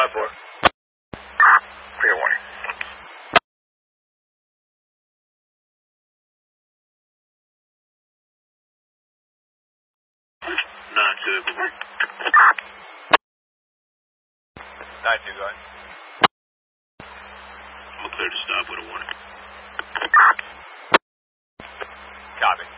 5-4. Clear warning. 9-2, good morning. 9-2, go ahead. I'm clear to stop with a warning. Copy.